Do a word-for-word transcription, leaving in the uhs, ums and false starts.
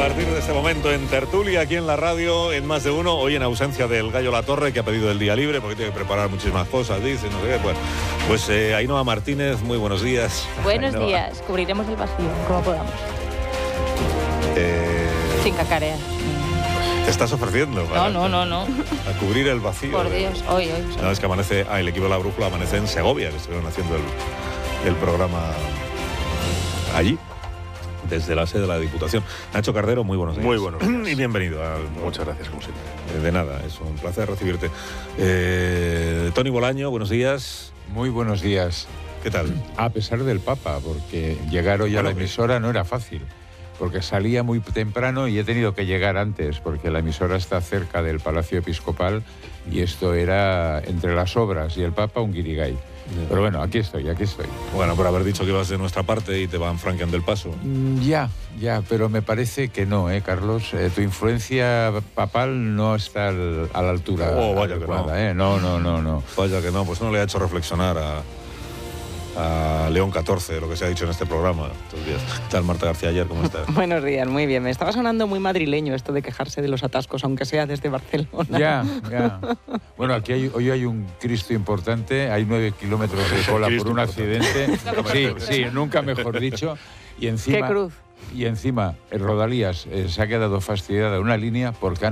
partir de este momento en tertulia, aquí en la radio, en Más de Uno, hoy en ausencia del Gallo Latorre, que ha pedido el día libre porque tiene que preparar muchísimas cosas, dice, no sé qué. Pues, pues eh, Ainhoa Martínez, muy buenos días. Buenos Ainhoa. días, cubriremos el vacío, como podamos. Eh, Sin cacarear. ¿Te estás ofreciendo? Para, No, no, no, no. A cubrir el vacío. Por de, Dios, hoy, hoy. No, es que amanece, ah, el equipo de La Brújula amanece en Segovia, que estuvieron haciendo el, el programa allí, desde la sede de la Diputación. Nacho Cardero, muy buenos días. Muy buenos días. Y bienvenido. Al, Muchas gracias, como siempre. De nada, es un placer recibirte. Eh, Toni Bolaño, buenos días. Muy buenos días. ¿Qué tal? A pesar del Papa, porque llegar hoy Bueno, a la emisora no era fácil, porque salía muy temprano y he tenido que llegar antes, porque la emisora está cerca del Palacio Episcopal y esto era entre las obras y el Papa un guirigay. Pero bueno, aquí estoy, aquí estoy. Bueno, por haber dicho que ibas de nuestra parte y te van franqueando el paso. Mm, Ya, ya, pero me parece que no, ¿eh, Carlos? Eh, tu influencia papal no está al, a la altura Oh, vaya que adecuada, no. ¿eh? No, no, no, no. Vaya que no, pues no le ha hecho reflexionar a, a León catorce, lo que se ha dicho en este programa estos días. ¿Qué tal, Marta García Ayer? ¿Cómo estás? Buenos días, muy bien. Me estaba sonando muy madrileño esto de quejarse de los atascos, aunque sea desde Barcelona. Ya, ya. Bueno, aquí hay, hoy hay un Cristo importante, hay nueve kilómetros de cola por un accidente. Sí, sí, nunca mejor dicho. Y encima, ¡Qué cruz! Y encima, el Rodalías eh, se ha quedado fastidiada una línea porque han